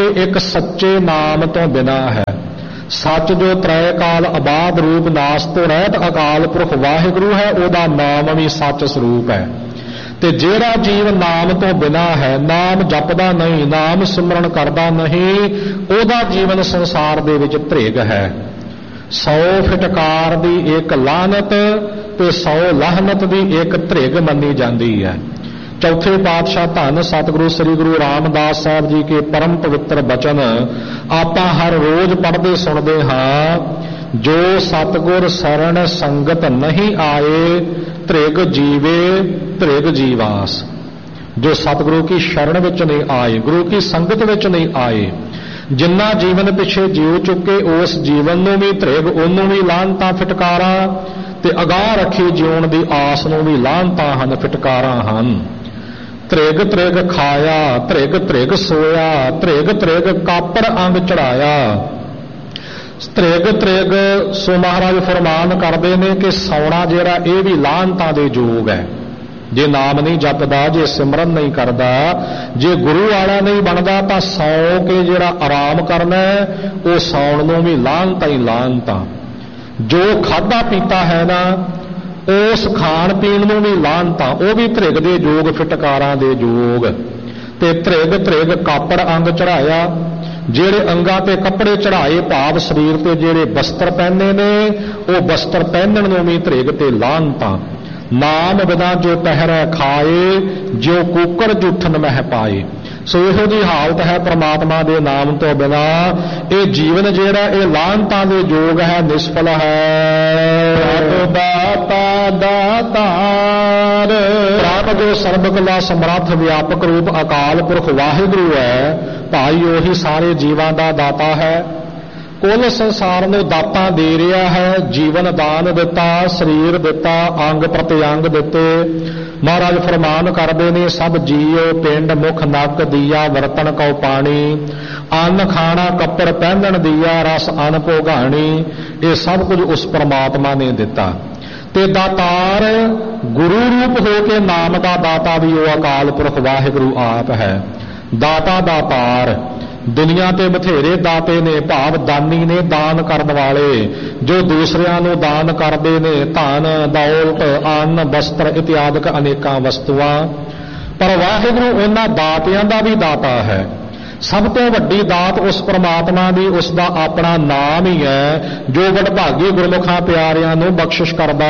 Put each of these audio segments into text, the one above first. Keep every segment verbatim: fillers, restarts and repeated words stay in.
ਇੱਕ ਸੱਚੇ ਨਾਮ ਤੋਂ ਬਿਨਾ ਹੈ। ਸੱਚ ਜੋ ਤ੍ਰੈ ਕਾਲ ਆਬਾਦ ਰੂਪ ਨਾਸ ਤੋਂ ਰਹਿਤ ਅਕਾਲ ਪੁਰਖ ਵਾਹਿਗੁਰੂ ਹੈ, ਉਹਦਾ ਨਾਮ ਵੀ ਸੱਚ ਸਰੂਪ ਹੈ। ਤੇ ਜਿਹੜਾ ਜੀਵ ਨਾਮ ਤੋਂ ਬਿਨਾ ਹੈ, ਨਾਮ ਜਪਦਾ ਨਹੀਂ, ਨਾਮ ਸਿਮਰਨ ਕਰਦਾ ਨਹੀਂ, ਉਹਦਾ ਜੀਵਨ ਸੰਸਾਰ ਦੇ ਵਿੱਚ ਧ੍ਰਿਗ ਹੈ। ਸੌ ਫਿਟਕਾਰ ਦੀ ਇੱਕ ਲਾਹਨਤ ਤੇ ਸੌ ਲਾਹਨਤ ਦੀ ਇੱਕ ਧ੍ਰਿਗ ਮੰਨੀ ਜਾਂਦੀ ਹੈ। ਚੌਥੇ ਪਾਤਸ਼ਾਹ ਧੰਨ ਸਤਿਗੁਰੂ ਸ੍ਰੀ ਗੁਰੂ ਰਾਮਦਾਸ ਸਾਹਿਬ ਜੀ ਕੇ ਪਰਮ ਪਵਿੱਤਰ ਬਚਨ ਆਪਾਂ ਹਰ ਰੋਜ਼ ਪੜ੍ਹਦੇ ਸੁਣਦੇ ਹਾਂ। ਜੋ ਸਤਿਗੁਰ ਸਰਣ ਸੰਗਤ ਨਹੀਂ ਆਏ, ਧ੍ਰਿਗ ਜੀਵੇ ਧ੍ਰਿਗ ਜੀਵਾਸ। ਜੋ ਸਤਿਗੁਰੂ ਕੀ ਸ਼ਰਨ ਵਿੱਚ ਨਹੀਂ ਆਏ, ਗੁਰੂ ਕੀ ਸੰਗਤ ਵਿੱਚ ਨਹੀਂ ਆਏ, ਜਿੰਨਾ ਜੀਵਨ ਪਿੱਛੇ ਜੀਉ ਚੁੱਕੇ, ਉਸ ਜੀਵਨ ਨੂੰ ਵੀ ਧ੍ਰਿਗ, ਉਹਨੂੰ ਵੀ ਲਾਹਨਤਾਂ ਫਿਟਕਾਰਾਂ, ਤੇ ਅਗਾਹ ਰੱਖੀ ਜਿਉਣ ਦੀ ਆਸ ਨੂੰ ਵੀ ਲਾਹਨਤਾਂ ਹਨ, ਫਿਟਕਾਰਾਂ ਹਨ। ਧ੍ਰਿਗ ਧ੍ਰਿਗ ਖਾਇਆ, ਧ੍ਰਿਗ ਧ੍ਰਿਗ ਸੋਇਆ, ਧ੍ਰਿਗ ਧ੍ਰਿਗ ਕਾਪੜ ਅੰਗ ਚੜਾਇਆ। ਧ੍ਰਿਗ ਧ੍ਰਿਗ ਸੋ ਮਹਾਰਾਜ ਫਰਮਾਨ ਕਰਦੇ ਨੇ ਕਿ ਸੌਣਾ ਜਿਹੜਾ ਇਹ ਵੀ ਲਾਹਨਤਾਂ ਦੇ ਯੋਗ ਹੈ। ਜੇ ਨਾਮ ਨਹੀਂ ਜਪਦਾ, ਜੇ ਸਿਮਰਨ ਨਹੀਂ ਕਰਦਾ, ਜੇ ਗੁਰੂ ਵਾਲਾ ਨਹੀਂ ਬਣਦਾ, ਤਾਂ ਸੌ ਕੇ ਜਿਹੜਾ ਆਰਾਮ ਕਰਨਾ ਉਹ ਸੌਣ ਨੂੰ ਵੀ ਲਾਹਨਤਾਂ ਹੀ ਲਾਹਨਤਾਂ। ਜੋ ਖਾਧਾ ਪੀਤਾ ਹੈ ਨਾ, ਉਸ ਖਾਣ ਪੀਣ ਨੂੰ ਵੀ ਲਾਹਨਤਾਂ, ਉਹ ਵੀ ਧ੍ਰਿਗ ਦੇ ਯੋਗ, ਫਿਟਕਾਰਾਂ ਦੇ ਯੋਗ। ਤੇ ਧ੍ਰਿਗ ਧ੍ਰਿਗ ਕਾਪੜ ਅੰਗ ਚੜਾਇਆ, ਜਿਹੜੇ ਅੰਗਾਂ ਤੇ ਕੱਪੜੇ ਚੜਾਏ, ਭਾਵ ਸਰੀਰ ਤੇ ਜਿਹੜੇ ਬਸਤਰ ਪਹਿਨੇ ਨੇ, ਉਹ ਬਸਤਰ ਪਹਿਨਣ ਨੂੰ ਵੀ ਧ੍ਰਿਗ ਤੇ ਲਾਹਨਤਾਂ। ਨਾਮ ਬਿਨਾ ਜੋ ਪਹਿਰੈ ਖਾਏ, ਜੋ ਕੂਕਰ ਜੂਠਨ ਮਹਿ ਪਾਏ। ਸੋ ਇਹੋ ਜਿਹੀ ਹਾਲਤ ਹੈ ਪ੍ਰਮਾਤਮਾ ਦੇ ਨਾਮ ਤੋਂ ਬਿਨਾ। ਇਹ ਜੀਵਨ ਜਿਹੜਾ ਇਹ ਲਾਹਨਤਾਂ ਦੇ ਯੋਗ ਹੈ, ਨਿਸਫਲ ਹੈ। ਦਾਤਾ ਦਾਤਾਰ ਪ੍ਰਭ ਜੋ ਸਰਬ ਕਲਾ ਸਮਰੱਥ ਵਿਆਪਕ ਰੂਪ ਅਕਾਲ ਪੁਰਖ ਵਾਹਿਗੁਰੂ ਹੈ, ਭਾਈ ਉਹੀ ਸਾਰੇ ਜੀਵਾਂ ਦਾ ਦਾਤਾ ਹੈ। ਕੁੱਲ ਸੰਸਾਰ ਨੂੰ ਦਾਤਾਂ ਦੇ ਰਿਹਾ ਹੈ। ਜੀਵਨ ਦਾਨ ਦਿੱਤਾ, ਸਰੀਰ ਦਿੱਤਾ, ਅੰਗ ਪ੍ਰਤਿਅੰਗ ਦਿੱਤੇ। ਮਹਾਰਾਜ ਫਰਮਾਨ ਕਰਦੇ ਨੇ, ਸਭ ਜੀਓ ਪਿੰਡ ਮੁਖ ਨੱਕ ਦੀਆ ਵਰਤਨ ਕਉ ਪਾਣੀ, ਅੰਨ ਖਾਣਾ ਕੱਪੜ ਪਹਿਨਣ ਦੀਆ ਰਸ ਅਨ ਭੋਗਾਣੀ। ਇਹ ਸਭ ਕੁਝ ਉਸ ਪਰਮਾਤਮਾ ਨੇ ਦਿੱਤਾ। ਤੇ ਦਾਤਾਰ ਗੁਰੂ ਰੂਪ ਹੋ ਕੇ ਨਾਮ ਦਾ ਦਾਤਾ ਵੀ ਉਹ ਅਕਾਲ ਪੁਰਖ ਵਾਹਿਗੁਰੂ ਆਪ ਹੈ। ਦਾਤਾ ਦਾਤਾਰ ਦੁਨੀਆ ਤੇ ਬਥੇਰੇ ਦਾਤੇ ਨੇ, ਭਾਵ ਦਾਨੀ ਨੇ, ਦਾਨ ਕਰਨ ਵਾਲੇ, ਜੋ ਦੂਸਰਿਆਂ ਨੂੰ ਦਾਨ ਕਰਦੇ ਨੇ, ਧਨ ਦੌਲਤ ਅੰਨ ਬਸਤਰ ਇਤਿਆਦਿਕ ਅਨੇਕਾਂ ਵਸਤੂਆਂ। ਪਰ ਵਾਹਿਗੁਰੂ ਉਹਨਾਂ ਦਾਤਿਆਂ ਦਾ ਵੀ ਦਾਤਾ ਹੈ। ਸਭ ਤੋਂ ਵੱਡੀ ਦਾਤ ਉਸ ਪਰਮਾਤਮਾ ਦੀ ਉਸ ਦਾ ਆਪਣਾ ਨਾਮ ਹੀ ਹੈ, ਜੋ ਵਡਭਾਗੀ ਗੁਰਮੁਖਾਂ ਪਿਆਰਿਆਂ ਨੂੰ ਬਖਸ਼ਿਸ਼ ਕਰਦਾ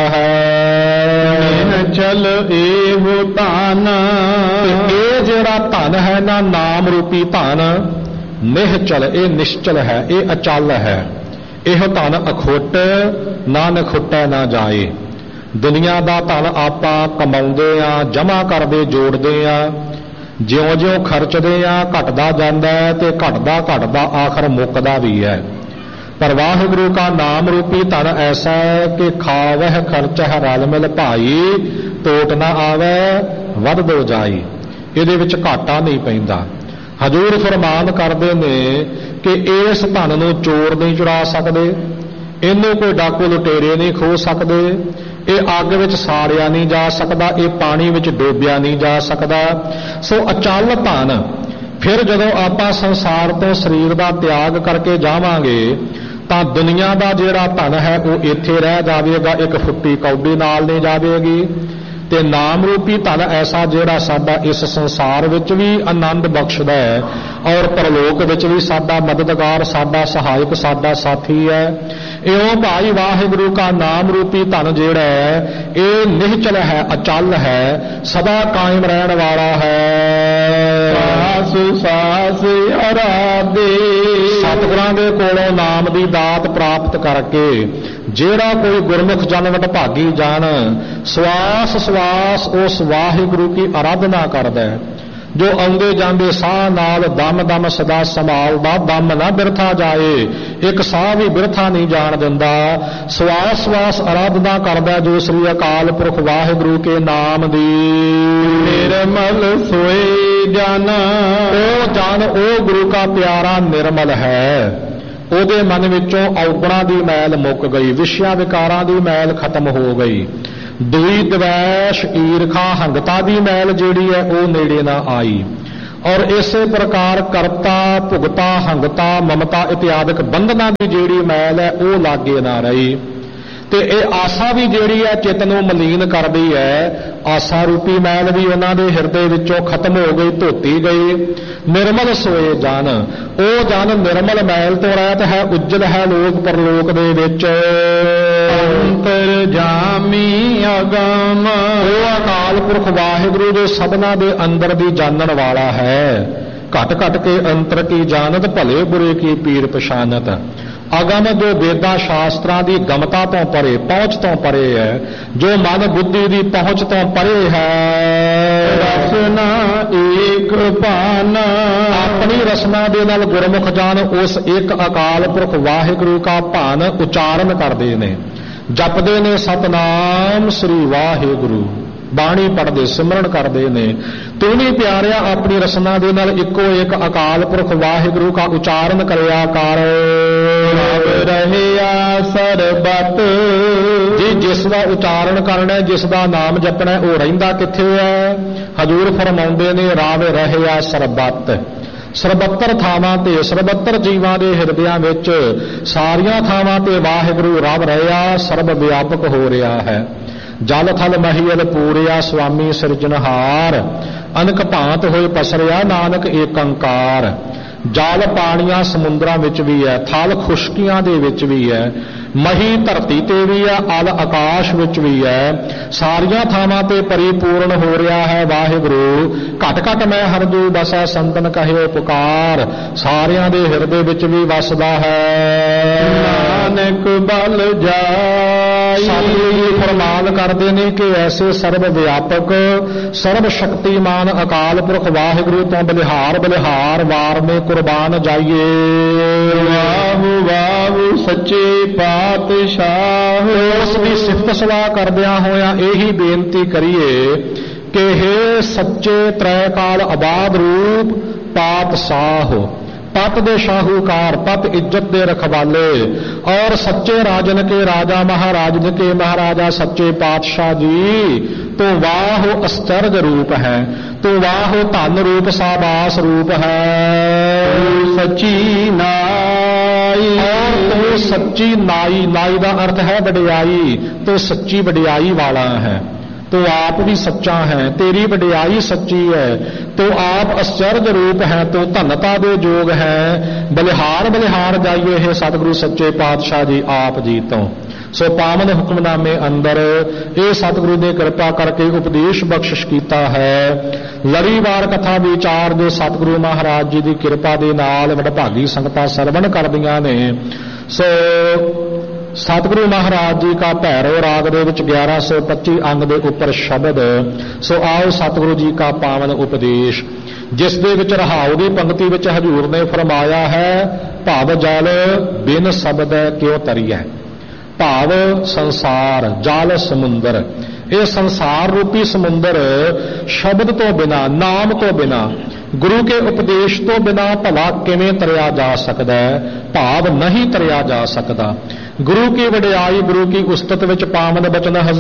ਹੈ। ਚਲ ਇਹੋ ਧਨ, ਇਹ ਜਿਹੜਾ ਧਨ ਹੈ ਨਾ, ਨਾਮ ਰੂਪੀ ਧਨ, ਨਿਹਚਲ, ਇਹ ਨਿਸ਼ਚਲ ਹੈ, ਇਹ ਅਚਲ ਹੈ। ਇਹ ਧਨ ਅਖੁੱਟ, ਨਾ ਨਖੁੱਟੈ ਨਾ ਜਾਏ। ਦੁਨੀਆ ਦਾ ਧਨ ਆਪਾਂ ਕਮਾਉਂਦੇ ਆ, ਜਮ੍ਹਾਂ ਕਰਦੇ, ਜੋੜਦੇ ਆ, ਜਿਉਂ-ਜਿਉਂ ਖਰਚਦੇ ਆ ਘਟਦਾ ਜਾਂਦਾ ਹੈ, ਤੇ ਘਟਦਾ ਘਟਦਾ ਆਖਰ ਮੁੱਕਦਾ ਵੀ ਹੈ। ਪਰ ਵਾਹਿਗੁਰੂ ਕਾ ਨਾਮ ਰੂਪੀ ਧਨ ਐਸਾ ਹੈ ਕਿ ਖਾਵਹਿ ਖਰਚਹਿ ਰਲ ਮਿਲ ਭਾਈ, ਟੋਟ ਨਾ ਆਵੇ ਵੱਧ ਦੋ ਜਾਈ। ਇਹਦੇ ਵਿੱਚ ਘਾਟਾ ਨਹੀਂ ਪੈਂਦਾ। ਹਜ਼ੂਰ ਫਰਮਾਨ ਕਰਦੇ ਨੇ ਕਿ ਇਸ ਧਨ ਨੂੰ ਚੋਰ ਨਹੀਂ ਚੁਰਾ ਸਕਦੇ, ਇਹਨੂੰ ਕੋਈ ਡਾਕੂ ਲੁਟੇਰੇ ਨਹੀਂ ਖੋਹ ਸਕਦੇ, ਇਹ ਅੱਗ ਵਿੱਚ ਸਾੜਿਆ ਨਹੀਂ ਜਾ ਸਕਦਾ, ਇਹ ਪਾਣੀ ਵਿੱਚ ਡੋਬਿਆ ਨਹੀਂ ਜਾ ਸਕਦਾ। ਸੋ ਅਚਲ ਧਨ। ਫਿਰ ਜਦੋਂ ਆਪਾਂ ਸੰਸਾਰ ਤੋਂ ਸਰੀਰ ਦਾ ਤਿਆਗ ਕਰਕੇ ਜਾਵਾਂਗੇ, ਤਾਂ ਦੁਨੀਆ ਦਾ ਜਿਹੜਾ ਧਨ ਹੈ ਉਹ ਇੱਥੇ ਰਹਿ ਜਾਵੇਗਾ, ਇੱਕ ਫੁੱਟੀ ਕੌਡੀ ਨਾਲ ਨਹੀਂ ਜਾਵੇਗੀ। ਤੇ ਨਾਮ ਰੂਪੀ ਧਨ ਐਸਾ ਜਿਹੜਾ ਸਾਡਾ ਇਸ ਸੰਸਾਰ ਵਿੱਚ ਵੀ ਆਨੰਦ ਬਖਸ਼ਦਾ ਹੈ, ਔਰ ਪਰਲੋਕ ਵਿੱਚ ਵੀ ਸਾਡਾ ਮਦਦਗਾਰ, ਸਾਡਾ ਸਹਾਇਕ, ਸਾਡਾ ਸਾਥੀ ਹੈ। ਇਉਂ ਭਾਈ ਵਾਹਿਗੁਰੂ ਕਾ ਨਾਮ ਰੂਪੀ ਧਨ ਜਿਹੜਾ ਹੈ ਇਹ ਨਿਹਚਲ ਹੈ, ਅਚਲ ਹੈ, ਸਦਾ ਕਾਇਮ ਰਹਿਣ ਵਾਲਾ ਹੈ। ਸਾਸ ਸਾਸ ਅਰਾਧੇ, ਸਤਿਗੁਰਾਂ ਦੇ ਕੋਲੋਂ ਨਾਮ ਦੀ ਦਾਤ ਪ੍ਰਾਪਤ ਕਰਕੇ ਜਿਹੜਾ ਕੋਈ ਗੁਰਮੁਖ ਜਨ ਵਡਭਾਗੀ ਜਨ ਸਵਾਸ ਸਵਾਸ ਉਸ ਵਾਹਿਗੁਰੂ ਕੀ ਆਰਾਧਨਾ ਕਰਦਾ ਹੈ, ਜੋ ਆਉਂਦੇ ਜਾਂਦੇ ਸਾਹ ਨਾਲ ਦਮ ਦਮ ਸਦਾ ਸੰਭਾਲਦਾ, ਦਮ ਨਾ ਬਿਰਥਾ ਜਾਏ, ਇੱਕ ਸਾਹ ਵੀ ਬਿਰਥਾ ਨਹੀਂ ਜਾਣ ਦਿੰਦਾ। ਸਵਾਸ ਸਵਾਸ ਆਰਾਧਨਾ ਕਰਦਾ ਜੋ ਸ੍ਰੀ ਅਕਾਲ ਪੁਰਖ ਵਾਹਿਗੁਰੂ ਕੇ ਨਾਮ ਦੀ। ਨਿਰਮਲ ਸੋਏ ਜਨ, ਉਹ ਜਨ ਉਹ ਗੁਰੂ ਕਾ ਪਿਆਰਾ ਨਿਰਮਲ ਹੈ। ਉਹਦੇ ਮਨ ਵਿੱਚੋਂ ਔਗਣਾਂ ਦੀ ਮੈਲ ਮੁੱਕ ਗਈ, ਵਿਸ਼ਿਆਂ ਵਿਕਾਰਾਂ ਦੀ ਮੈਲ ਖਤਮ ਹੋ ਗਈ। ਦੂਈ ਦਵੈਸ਼ ਈਰਖਾ ਹੰਗਤਾ ਦੀ ਮੈਲ ਜਿਹੜੀ ਹੈ ਉਹ ਨੇੜੇ ਨਾ ਆਈ। ਔਰ ਇਸੇ ਪ੍ਰਕਾਰ ਕਰਤਾ ਭੁਗਤਾ ਹੰਗਤਾ ਮਮਤਾ ਇਤਿਆਦਿਕ ਬੰਧਨਾਂ ਦੀ ਜਿਹੜੀ ਮੈਲ ਹੈ ਉਹ ਲਾਗੇ ਨਾ ਰਹੀ। ਤੇ ਇਹ ਆਸਾ ਵੀ ਜਿਹੜੀ ਹੈ ਚਿੱਤ ਨੂੰ ਮਲੀਨ ਕਰਦੀ ਹੈ। ਆਸਾ ਰੂਪੀ ਮੈਲ ਵੀ ਉਹਨਾਂ ਦੇ ਹਿਰਦੇ ਵਿੱਚੋਂ ਖਤਮ ਹੋ ਗਈ, ਧੋਤੀ ਗਈ। ਨਿਰਮਲ ਸੋਏ ਜਨ, ਉਹ ਜਨ ਨਿਰਮਲ ਮੈਲ ਤੋਂ ਰਹਿਤ ਹੈ, ਉੱਜਲ ਹੈ ਲੋਕ ਪਰਲੋਕ ਦੇ ਵਿੱਚ। ਅੰਤਰ ਜਾਮੀ ਅਗਮ, ਉਹ ਅਕਾਲ ਪੁਰਖ ਵਾਹਿਗੁਰੂ ਜੋ ਸਭਨਾ ਦੇ ਅੰਦਰ ਦੀ ਜਾਣਨ ਵਾਲਾ ਹੈ। ਘਟ ਘਟ ਕੇ ਅੰਤਰ ਕੀ ਜਾਣਤ, ਭਲੇ ਬੁਰੇ ਕੀ ਪੀਰ ਪਛਾਨਤ। ਅਗਮ ਜੋ ਵੇਦਾਂ ਸ਼ਾਸਤਰਾਂ ਦੀ ਗਮਤਾ ਤੋਂ ਪਰੇ, ਪਹੁੰਚ ਤੋਂ ਪਰੇ ਹੈ, ਜੋ ਮਨ ਬੁੱਧੀ ਦੀ ਪਹੁੰਚ ਤੋਂ ਪਰੇ ਹੈ। ਰਸਨਾ ਏਕ ਭਾਨ, ਆਪਣੀ ਰਸਨਾ ਦੇ ਨਾਲ ਗੁਰਮੁਖ ਜਾਨ ਉਸ ਇੱਕ ਅਕਾਲ ਪੁਰਖ ਵਾਹਿਗੁਰੂ ਦਾ ਭਾਨ ਉਚਾਰਨ ਕਰਦੇ ਨੇ, ਜਪਦੇ ਨੇ ਸਤਨਾਮ ਸ੍ਰੀ ਵਾਹਿਗੁਰੂ, ਬਾਣੀ ਪੜ੍ਹਦੇ ਸਿਮਰਨ ਕਰਦੇ ਨੇ। ਤੂੰ ਵੀ ਪਿਆਰਿਆ ਆਪਣੀ ਰਸਨਾ ਦੇ ਨਾਲ ਇੱਕੋ ਇੱਕ ਅਕਾਲ ਪੁਰਖ ਵਾਹਿਗੁਰੂ ਦਾ ਉਚਾਰਨ ਕਰਿਆ ਕਰ। ਰਬ ਰਹਿਆ ਸਰਬਤ, ਜੀ ਜਿਸ ਦਾ ਉਚਾਰਨ ਕਰਨਾ, ਜਿਸ ਦਾ ਨਾਮ ਜਪਣਾ, ਉਹ ਰਹਿੰਦਾ ਕਿੱਥੇ ਹੈ? ਹਜ਼ੂਰ ਫਰਮਾਉਂਦੇ ਨੇ ਰਾਵ ਰਹਿਆ ਸਰਬਤ। ਸਰਬੱਤਰ ਥਾਵਾਂ ਤੇ, ਸਰਬੱਤਰ ਜੀਵਾਂ ਦੇ ਹਿਰਦਿਆਂ ਵਿੱਚ ਸਾਰੀਆਂ ਥਾਵਾਂ ਤੇ ਵਾਹਿਗੁਰੂ ਰਵ ਰਹਿਆ, ਸਰਬ ਵਿਆਪਕ ਹੋ ਰਿਹਾ ਹੈ। ਜਲ ਥਲ ਮਹੀਲ ਪੂਰਿਆ, ਸੁਆਮੀ ਸਿਰਜਣਹਾਰ, ਅਨਕ ਭਾਂਤ ਹੋਏ ਪਸਰਿਆ, ਨਾਨਕ ਏਕ ਓੰਕਾਰ। ਜਲ ਪਾਣੀਆਂ ਸਮੁੰਦਰਾਂ ਵਿੱਚ ਵੀ ਹੈ, ਥਲ ਖੁਸ਼ਕੀਆਂ ਦੇ ਵਿੱਚ ਵੀ ਹੈ, ਮਹੀ ਧਰਤੀ ਤੇ ਵੀ ਹੈ, ਅਲ ਆਕਾਸ਼ ਵਿੱਚ ਵੀ ਹੈ। ਸਾਰੀਆਂ ਥਾਵਾਂ ਤੇ ਪਰਿਪੂਰਨ ਹੋ ਰਿਹਾ ਹੈ ਵਾਹਿਗੁਰੂ। ਘਟ ਘਟ ਮੈਂ ਹਰਜੂ ਬਸੈ, ਸੰਤਨ ਕਹਿਓ ਪੁਕਾਰ। ਸਾਰਿਆਂ ਦੇ ਹਿਰਦੇ ਵਿੱਚ ਵੀ ਵਸਦਾ ਹੈ। ਨਾਨਕ ਬਲ ਜਾਈ, ਸਤਿਗੁਰੂ ਜੀ ਫਰਮਾਨ ਕਰਦੇ ਨੇ ਕਿ ਐਸੇ ਸਰਬ ਵਿਆਪਕ ਸਰਬ ਸ਼ਕਤੀਮਾਨ ਅਕਾਲ ਪੁਰਖ ਵਾਹਿਗੁਰੂ ਤੋਂ ਬਲਿਹਾਰ ਬਲਿਹਾਰ ਵਾਰ ਮੇ ਕੁਰਬਾਨ ਜਾਈਏ। ਵਾਹੁ ਵਾਹੁ ਸੱਚੇ ਪਾਤਸ਼ਾਹ, ਉਸ ਦੀ ਸਿਫਤ ਸਲਾਹ ਕਰਦਿਆਂ ਹੋਇਆਂ ਇਹੀ ਬੇਨਤੀ ਕਰੀਏ ਕਿ ਹੇ ਸੱਚੇ ਤ੍ਰੈਕਾਲ ਆਬਾਦ ਰੂਪ ਪਾਤਸ਼ਾਹ, ਪਤ ਦੇ ਸ਼ਾਹੂਕਾਰ, ਪਤ ਇੱਜ਼ਤ ਦੇ ਰਖਵਾਲੇ, ਔਰ ਸੱਚੇ ਰਾਜਨ ਕੇ ਰਾਜਾ, ਮਹਾਰਾਜਨ ਕੇ ਮਹਾਰਾਜਾ, ਸੱਚੇ ਪਾਤਸ਼ਾਹ ਜੀ, ਤੂੰ ਵਾਹੋ ਅਸਚਰਜ ਰੂਪ ਹੈ, ਤੂੰ ਵਾਹੋ ਧਨ ਰੂਪ ਸਾਬਾਸ ਰੂਪ ਹੈ। ਤੂੰ ਸੱਚੀ ਨਾਈ, ਔਰ ਤੂੰ ਸੱਚੀ ਨਾਈ, ਨਾਈ ਦਾ ਅਰਥ ਹੈ ਵਡਿਆਈ, ਤੂੰ ਸੱਚੀ ਵਡਿਆਈ ਵਾਲਾ ਹੈ। ਤੂੰ ਆਪ ਵੀ ਸੱਚਾ ਹੈ, ਤੇਰੀ ਵਡਿਆਈ ਸੱਚੀ ਹੈ, ਤੂੰ ਆਪ ਅਸਚਰਜ ਰੂਪ ਹੈ, ਤੂੰ ਧਨਤਾ ਦੇ ਯੋਗ ਹੈ। ਬਲਿਹਾਰ ਬਲਿਹਾਰ ਜਾਈਏ ਹੈ ਸਤਿਗੁਰੂ ਸੱਚੇ ਪਾਤਸ਼ਾਹ ਜੀ ਆਪ ਜੀ ਤੋਂ। ਸੋ ਪਾਵਨ ਹੁਕਮਨਾਮੇ ਅੰਦਰ ਇਹ ਸਤਿਗੁਰੂ ਨੇ ਕਿਰਪਾ ਕਰਕੇ ਉਪਦੇਸ਼ ਬਖਸ਼ਿਸ਼ ਕੀਤਾ ਹੈ। ਲੜੀਵਾਰ ਕਥਾ ਵਿਚਾਰ ਜੋ ਸਤਿਗੁਰੂ ਮਹਾਰਾਜ ਜੀ ਦੀ ਕਿਰਪਾ ਦੇ ਨਾਲ ਵਡਭਾਗੀ ਸੰਗਤਾਂ ਸਰਵਣ ਕਰਦੀਆਂ ਨੇ। ਸੋ ਸਤਿਗੁਰੂ ਮਹਾਰਾਜ ਜੀ ਕਾ ਭੈਰੋ ਰਾਗ ਦੇ ਵਿੱਚ ਗਿਆਰਾਂ ਸੌ ਪੱਚੀ ਅੰਗ ਦੇ ਉੱਪਰ ਸ਼ਬਦ। ਸੋ ਆਓ ਸਤਿਗੁਰੂ ਜੀ ਕਾ ਪਾਵਨ ਉਪਦੇਸ਼, ਜਿਸ ਦੇ ਵਿੱਚ ਰਹਾਉ ਦੀ ਪੰਕਤੀ ਵਿੱਚ ਹਜ਼ੂਰ ਨੇ ਫਰਮਾਇਆ ਹੈ, ਭਾਵ ਜਲ ਬਿਨ ਸ਼ਬਦ ਕਿਉ ਤਰੀਐ। ਭਾਵ ਸੰਸਾਰ, ਜਲ ਸਮੁੰਦਰ, ਇਹ ਸੰਸਾਰ ਰੂਪੀ ਸਮੁੰਦਰ ਸ਼ਬਦ ਤੋਂ ਬਿਨਾ, ਨਾਮ ਤੋਂ ਬਿਨਾ, ਗੁਰੂ ਕੇ ਉਪਦੇਸ਼ ਤੋਂ ਬਿਨਾ ਭਲਾ ਕਿਵੇਂ ਤਰਿਆ ਜਾ ਸਕਦਾ ਹੈ? ਭਾਵ ਨਹੀਂ ਤਰਿਆ ਜਾ ਸਕਦਾ। ਗੁਰੂ ਕੀ ਵਡਿਆਈ, ਗੁਰੂ ਕੀ ਉਸਤਤ ਵਿੱਚ ਪਾਵਨ ਬਚਨ